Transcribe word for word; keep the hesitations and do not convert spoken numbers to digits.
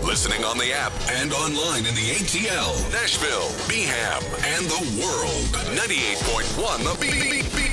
Listening on the app and online in the A T L, Nashville, B H A M, and the world. ninety-eight point one The B B B.